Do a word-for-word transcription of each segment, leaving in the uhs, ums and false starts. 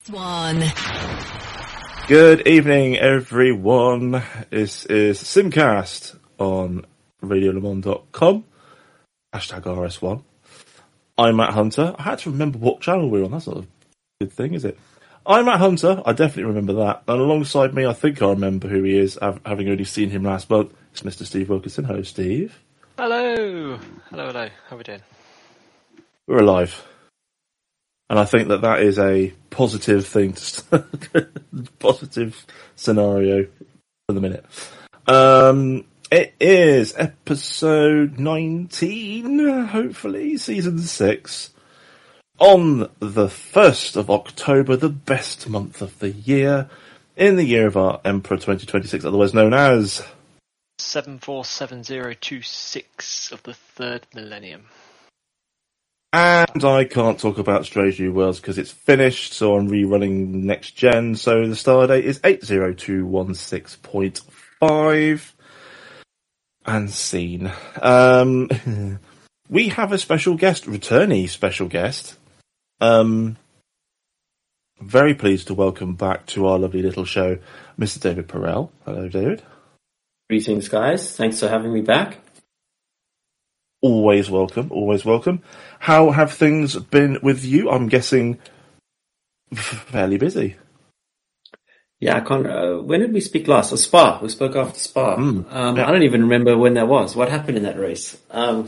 One. Good evening, everyone. This is Simcast on radio le monde dot com. Hashtag R S one. I'm Matt Hunter. I had to remember what channel we're on. That's not a good thing, is it? I'm Matt Hunter. I definitely remember that. And alongside me, I think I remember who he is, having only seen him last month. It's Mister Steve Wilkinson. Hello, Steve. Hello. Hello, hello. How are we doing? We're alive. And I think that that is a positive thing to start, positive scenario for the minute. Um, it is episode nineteen, hopefully, season six. On the first of October, the best month of the year, in the year of our Emperor twenty twenty-six, otherwise known as seven four seven zero two six of the third millennium. And I can't talk about Strange New Worlds because it's finished, so I'm rerunning Next Gen, so the star date is eight zero two one six point five. And scene. Um, we have a special guest, returnee special guest. Um, very pleased to welcome back to our lovely little show, Mister David Perel. Hello, David. Greetings, guys. Thanks for having me back. Always welcome, always welcome. How have things been with you? I'm guessing fairly busy. Yeah, I can't. Uh, when did we speak last? Oh, Spa. We spoke after Spa. Mm, um, yeah. I don't even remember when that was. What happened in that race? Um,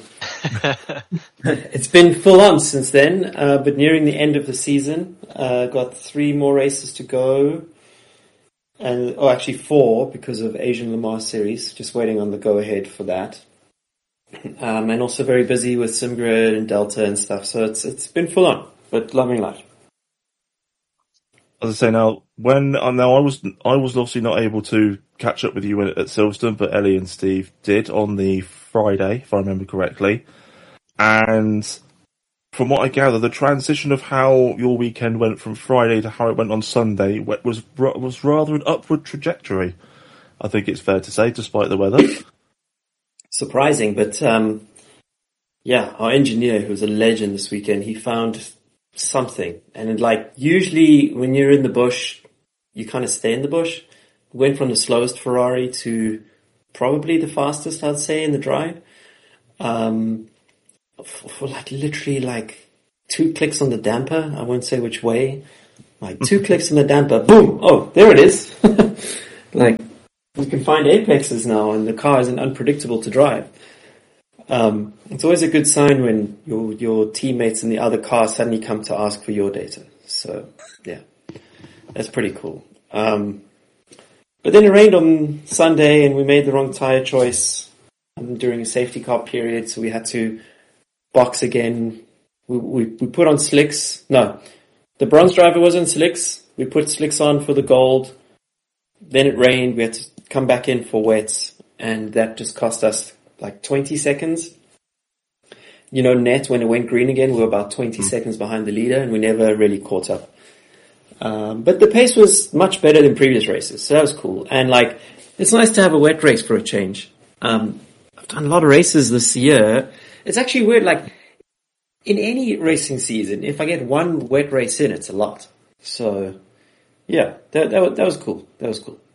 it's been full on since then, uh, but nearing the end of the season. Uh, got three more races to go. And, oh, actually four because of Asian Le Mans Series. Just waiting on the go-ahead for that. Um, and also very busy with SimGrid and Delta and stuff. So it's it's been full on, but loving life. As I say now, when uh, now I was I was obviously not able to catch up with you at, at Silverstone, but Ellie and Steve did on the Friday, if I remember correctly. And from what I gather, the transition of how your weekend went from Friday to how it went on Sunday was was rather an upward trajectory. I think it's fair to say, despite the weather. Surprising, but um, yeah, our engineer, who was a legend this weekend, he found something. And like usually when you're in the bush, you kind of stay in the bush. Went from the slowest Ferrari to probably the fastest, I'd say, in the drive. Um, for, for like literally like two clicks on the damper. I won't say which way. Like two clicks on the damper, boom! Oh, there it is. Like. We can find apexes now, and the car isn't unpredictable to drive. Um, it's always a good sign when your your teammates in the other car suddenly come to ask for your data. So, yeah, that's pretty cool. Um, but then it rained on Sunday, and we made the wrong tire choice um, during a safety car period, so we had to box again. We, we, we put on slicks. No, the bronze driver was on slicks. We put slicks on for the gold. Then it rained. We had to come back in for wets, and that just cost us like twenty seconds. You know, net, when it went green again, we were about twenty mm. seconds behind the leader, and we never really caught up. Um, but the pace was much better than previous races, so that was cool. And like, it's nice to have a wet race for a change. Um, I've done a lot of races this year. It's actually weird, like, in any racing season, if I get one wet race in, it's a lot. So, yeah, that, that, that was cool. That was cool.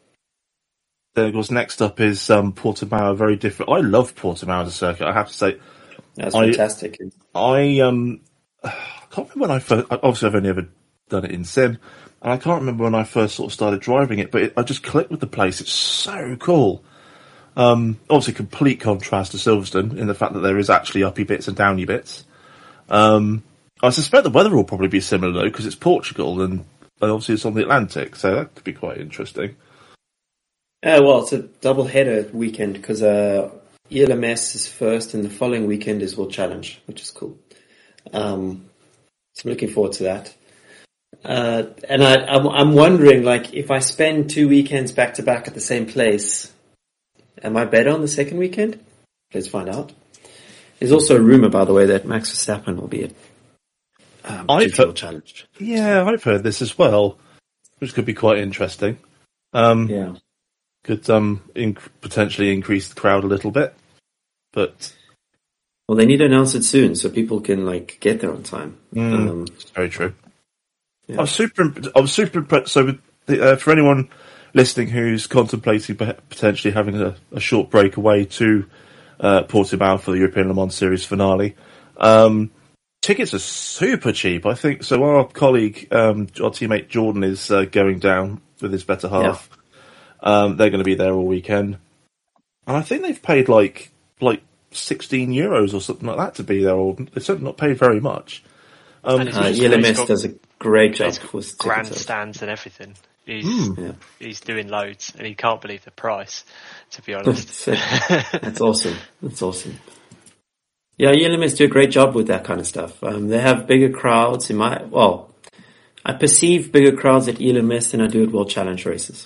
Then, of course, next up is um, Portimao, very different. I love Portimao as a circuit, I have to say. That's I, fantastic. I um, I can't remember when I first, obviously I've only ever done it in sim, and I can't remember when I first sort of started driving it, but it, I just clicked with the place. It's so cool. Um, obviously, complete contrast to Silverstone in the fact that there is actually uppy bits and downy bits. Um, I suspect the weather will probably be similar, though, because it's Portugal, and, and obviously it's on the Atlantic, so that could be quite interesting. Uh, well, it's a double-header weekend because uh, E L M S is first and the following weekend is World Challenge, which is cool. Um, so I'm looking forward to that. Uh, and I, I'm, I'm wondering, like, if I spend two weekends back-to-back at the same place, am I better on the second weekend? Let's find out. There's also a rumour, by the way, that Max Verstappen will be at um, I've World Challenge. Yeah, I've heard this as well, which could be quite interesting. Um, yeah. Could um inc- potentially increase the crowd a little bit, but well, they need to announce it soon so people can like get there on time. Mm, um, very true. I was super. imp- I was super impressed. So, with the, uh, for anyone listening who's contemplating p- potentially having a, a short break away to uh, Portimao for the European Le Mans Series finale, um, tickets are super cheap. I think so. Our colleague, um, our teammate Jordan, is uh, going down with his better half. Yeah. Um, they're going to be there all weekend, and I think they've paid like like sixteen euros or something like that to be there. Or they've certainly not paid very much. Um, uh, E L M S does a great job with grandstands and everything. He's mm. yeah. he's doing loads, and he can't believe the price. To be honest, that's awesome. That's awesome. Yeah, E L M S do a great job with that kind of stuff. Um, they have bigger crowds. In my well, I perceive bigger crowds at E L M S than I do at World Challenge races.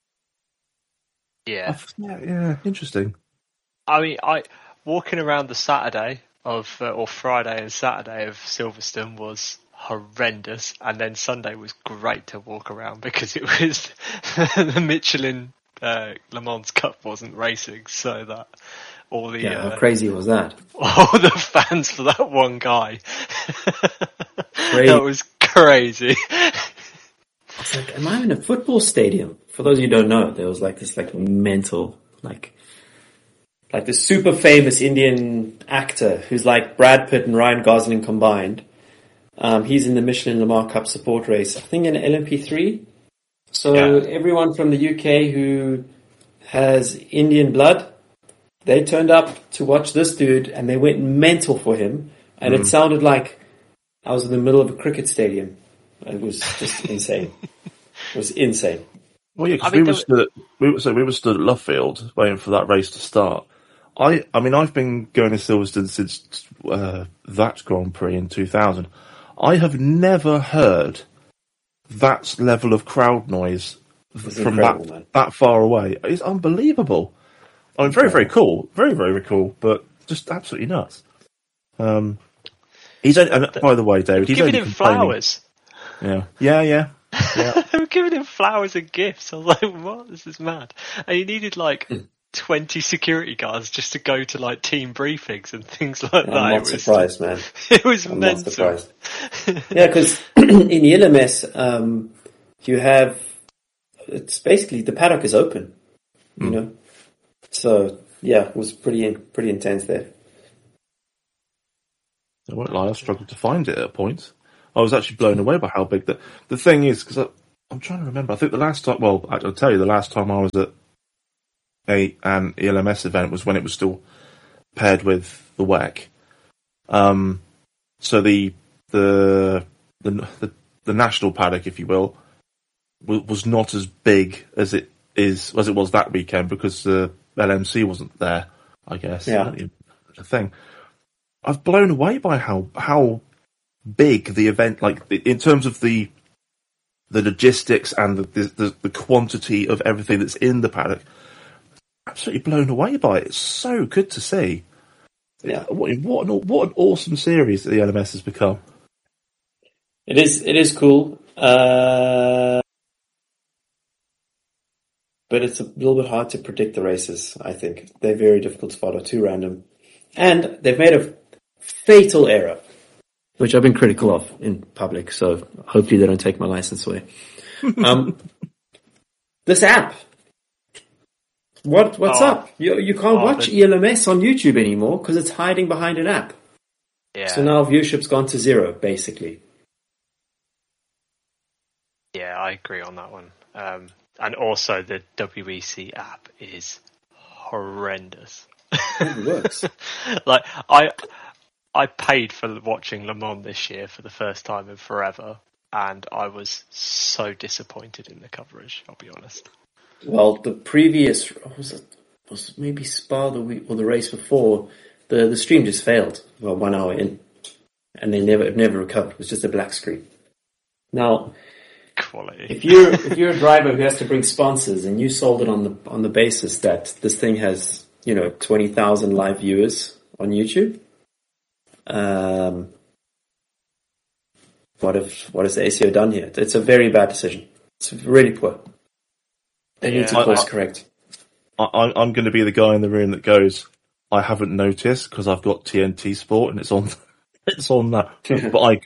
Yeah, yeah, yeah, interesting. I mean, I walking around the Saturday of uh, or Friday and Saturday of Silverstone was horrendous, and then Sunday was great to walk around because it was the Michelin uh, Le Mans Cup wasn't racing, so that all the yeah, uh, how crazy was that? All the fans for that one guy. That was crazy. It's like, am I in a football stadium? For those of you who don't know, there was like this like mental like. Like this super famous Indian actor who's like Brad Pitt and Ryan Gosling combined. Um, he's in the Michelin Le Mans Cup support race, I think in L M P three. So yeah. Everyone from the U K who has Indian blood, they turned up to watch this dude and they went mental for him. And mm. it sounded like I was in the middle of a cricket stadium. It was just insane. It was insane. Well, yeah, because we, were stood at, we, were, so we were stood at Luffield waiting for that race to start. I, I mean, I've been going to Silverstone since uh, that Grand Prix in two thousand. I have never heard that level of crowd noise it's from that man. that far away. It's unbelievable. I mean, very, very cool. Very, very cool, but just absolutely nuts. Um, he's only, and by the way, David, he's giving only him flowers. Yeah, yeah, yeah. yeah. They were giving him flowers and gifts. I was like, what? This is mad. And he needed like twenty security guards just to go to like team briefings and things like yeah, that. I'm not it was surprised, man. It was I'm mental. not surprised. Yeah, because in the L M S, um, you have, it's basically, the paddock is open, you mm. know? So, yeah, it was pretty, pretty intense there. I won't lie, I struggled to find it at points. I was actually blown away by how big the, the thing is, because I'm trying to remember, I think the last time, well, I'll tell you, the last time I was at a an E L M S event was when it was still paired with the W E C. Um, so the, the the the the national paddock, if you will, was not as big as it is as it was that weekend because the L M C wasn't there. I guess. Yeah. The thing. I've blown away by how how big the event, like in terms of the the logistics and the the, the quantity of everything that's in the paddock. Absolutely blown away by it. It's so good to see. Yeah, what what an, what an awesome series that the L M S has become. It is. It is cool, uh, but it's a little bit hard to predict the races. I think they're very difficult to follow, too random, and they've made a fatal error, which I've been critical of in public. So hopefully they don't take my license away. Um, this app. What what's oh. up? You you can't oh, watch but... E L M S on YouTube anymore because it's hiding behind an app. Yeah. So now viewership's gone to zero, basically. Yeah, I agree on that one. Um, and also the W E C app is horrendous. It works. Like I I paid for watching Le Mans this year for the first time in forever, and I was so disappointed in the coverage. I'll be honest. Well, the previous was it was maybe Spa the week or the race before. The the stream just failed. Well, one hour in, and they never it never recovered. It was just a black screen. Now, quality. If you're if you're a driver who has to bring sponsors and you sold it on the on the basis that this thing has you know twenty thousand live viewers on YouTube, um, what if what has the A C O done here? It's a very bad decision. It's really poor. They yeah, need to course correct. I, I'm going to be the guy in the room that goes, I haven't noticed because I've got T N T Sport and it's on, it's on that. But I,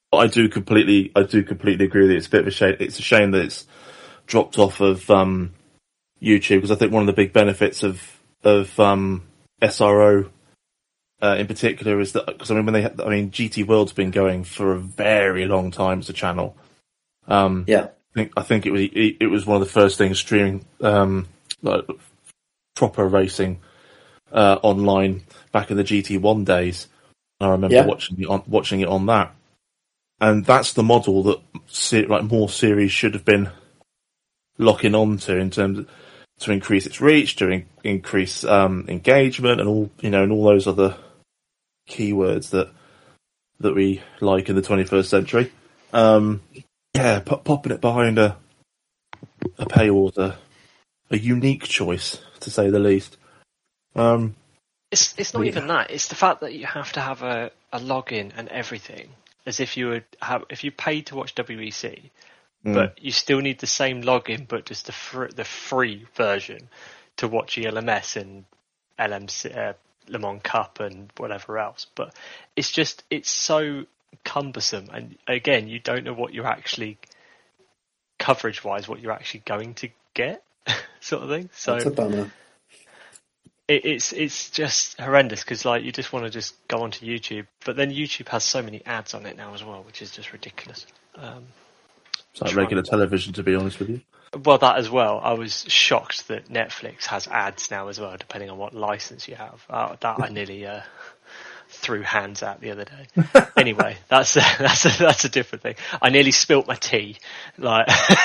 I do completely, I do completely agree with you. It's a bit of a shame. It's a shame that it's dropped off of um, YouTube, because I think one of the big benefits of of um, S R O uh, in particular is that, because I mean when they, I mean G T World's been going for a very long time as a channel. Um, Yeah. I think I think it was it, it was one of the first things streaming um, like proper racing uh, online back in the G T one days. I remember Yeah. watching it on watching it on that. And that's the model that se- like more series should have been locking onto in terms of, to increase its reach, to in- increase um, engagement, and all you know, and all those other keywords that that we like in the twenty-first century. Um, yeah, p- popping it behind a a paywall is a, a unique choice, to say the least. Um, It's it's not yeah. even that. It's the fact that you have to have a, a login and everything, as if you would have if you paid to watch W E C, Mm. but you still need the same login, but just the fr- the free version to watch E L M S and L M C, uh, Le Mans Cup and whatever else. But it's just it's so cumbersome, and again, you don't know what you're actually coverage wise what you're actually going to get, sort of thing. So That's a bummer. It, it's it's just horrendous, because like you just want to just go onto YouTube, but then YouTube has so many ads on it now as well, which is just ridiculous. Um, It's like trying- regular television, to be honest with you. Well, that as well. I was shocked that Netflix has ads now as well, depending on what license you have. Uh, that I nearly uh, threw hands at the other day. Anyway, that's a, that's a, that's a different thing. I nearly spilt my tea, like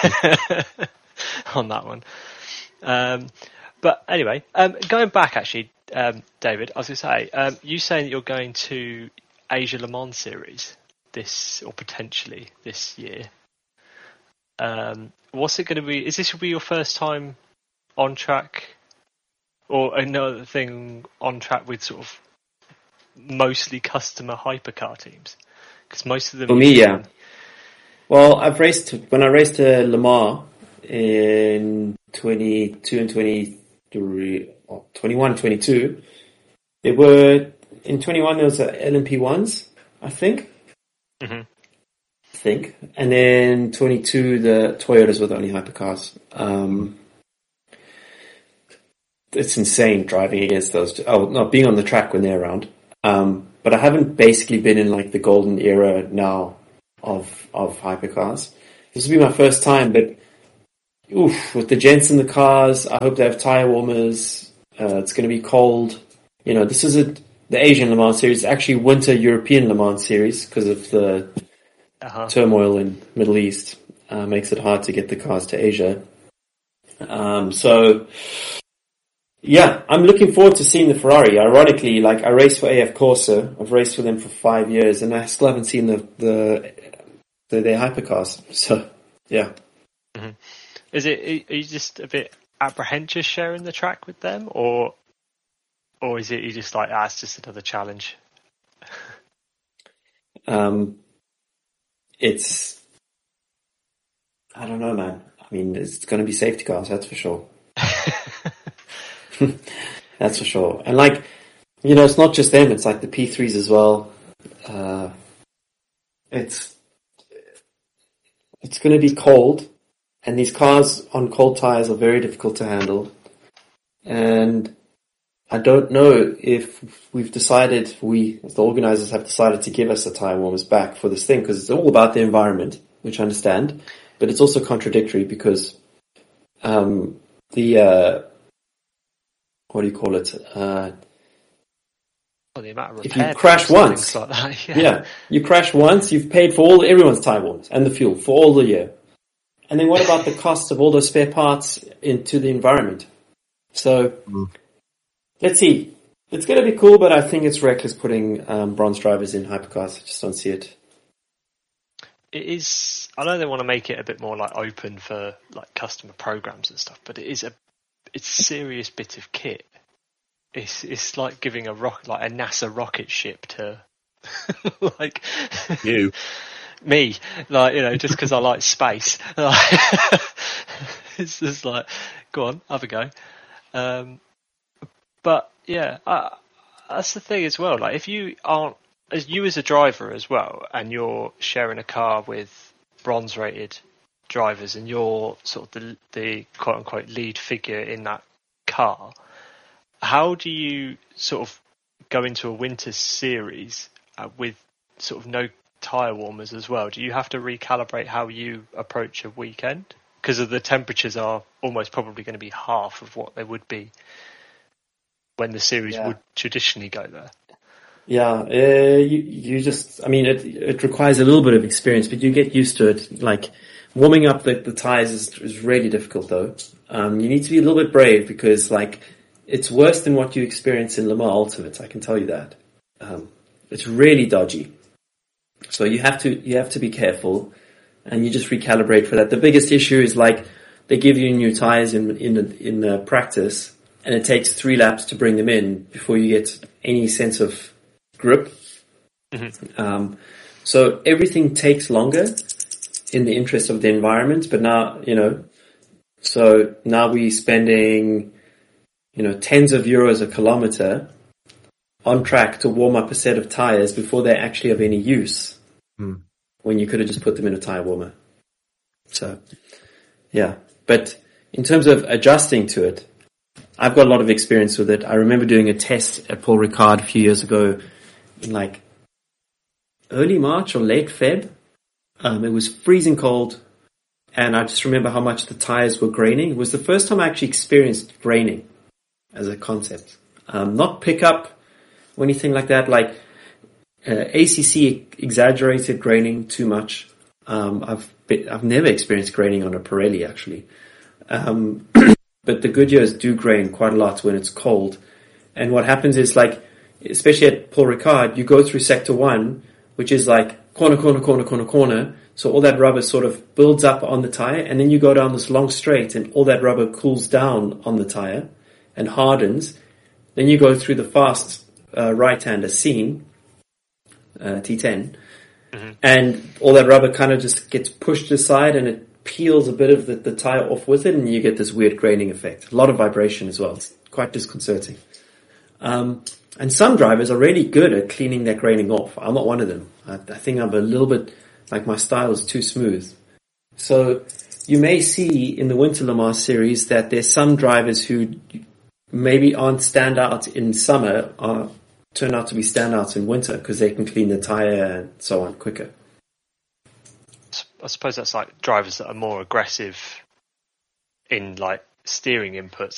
on that one. Um, But anyway, um, going back actually, um, David, I was going to say, um, you saying that you're going to Asia Le Mans series this, or potentially this year. Um, what's it going to be? Is this will be your first time on track, or another thing on track with sort of mostly customer hypercar teams? Because most of them For me, yeah. Well, I've raced when I raced uh, Le Mans in twenty-two and twenty. twenty-one, twenty-two. There were, in twenty-one there was uh, L M P ones, I think. Mm-hmm. I think. And then twenty-two, the Toyotas were the only hypercars. Um, it's insane driving against those. Two. Oh, not being on the track when they're around. Um, but I haven't basically been in like the golden era now of, of hypercars. This will be my first time, but oof, with the gents in the cars, I hope they have tyre warmers. Uh, it's going to be cold. You know, this is a, the Asian Le Mans series, actually winter European Le Mans series, because of the Uh-huh. turmoil in Middle East. Uh, makes it hard to get the cars to Asia. Um, so, yeah, I'm looking forward to seeing the Ferrari. Ironically, like I raced for A F Corsa. I've raced for them for five years, and I still haven't seen the the, the their hypercars. So, yeah. Mm-hmm. Is it? Are you just a bit apprehensive sharing the track with them, or, or is it you just like, ah, it's just another challenge? Um, it's, I don't know, man. I mean, it's going to be safety cars, that's for sure. That's for sure. And like, you know, it's not just them. It's like the P threes as well. Uh, it's it's going to be cold. And these cars on cold tires are very difficult to handle. And I don't know if we've decided, we, as the organizers, have decided to give us the tire warmers back for this thing, because it's all about the environment, which I understand. But it's also contradictory because um, the, uh, what do you call it? Uh, Well, the amount of if you repair crash bills and once, things like that, yeah. yeah, you crash once, you've paid for all everyone's tire warmers and the fuel for all the year. And then what about the cost of all those spare parts into the environment? So, Mm. let's see. It's going to be cool, but I think it's reckless putting um, bronze drivers in hypercars. I just don't see it. It is. I know they want to make it a bit more like open for like customer programs and stuff, but it is a it's a serious bit of kit. It's it's like giving a rock like a NASA rocket ship to like You. me, like, you know, just because I like space. Like, it's just like, go on, have a go. Um, but yeah, uh, that's the thing as well. Like, if you aren't as you as a driver as well, and you're sharing a car with bronze-rated drivers, and you're sort of the, the quote-unquote lead figure in that car, how do you sort of go into a winter series uh, with sort of no tyre warmers as well? Do you have to recalibrate how you approach a weekend? Because of the temperatures are almost probably going to be half of what they would be when the series Yeah. would traditionally go there. Yeah, uh, you, you just, I mean, it, it requires a little bit of experience, but you get used to it. Like, warming up the, the tires is, is really difficult though. Um, you need to be a little bit brave because, like, it's worse than what you experience in Le Mans Ultimate, I can tell you that. Um, it's really dodgy. So you have to, you have to be careful and you just recalibrate for that. The biggest issue is, like, they give you new tires in, in, in the practice and it takes three laps to bring them in before you get any sense of grip. Mm-hmm. Um, so everything takes longer in the interest of the environment, but now, you know, so now we're spending, you know, tens of euros a kilometer on track to warm up a set of tires before they actually have any use, mm. when you could have just put them in a tire warmer. So, yeah. But in terms of adjusting to it, I've got a lot of experience with it. I remember doing a test at Paul Ricard a few years ago in like early March or late Feb. Um, it was freezing cold, and I just remember how much the tires were graining. It was the first time I actually experienced graining as a concept. Um, not pickup or anything like that. Like uh, A C C exaggerated graining too much. Um, I've been, I've never experienced graining on a Pirelli actually. Um, but the Goodyears do grain quite a lot when it's cold. And what happens is, like, especially at Paul Ricard, you go through sector one, which is like corner, corner, corner, corner, corner. So all that rubber sort of builds up on the tire, and then you go down this long straight and all that rubber cools down on the tire and hardens. Then you go through the fast uh, right-hander scene, uh, T ten, mm-hmm. and all that rubber kind of just gets pushed aside and it peels a bit of the, the tire off with it, and you get this weird graining effect. A lot of vibration as well. It's quite disconcerting. Um, and some drivers are really good at cleaning their graining off. I'm not one of them. I, I think I'm a little bit, like, my style is too smooth. So you may see in the Winter Le Mans series that there's some drivers who maybe aren't standout in summer are turn out to be standouts in winter because they can clean the tire and so on quicker. I suppose that's like drivers that are more aggressive in like steering inputs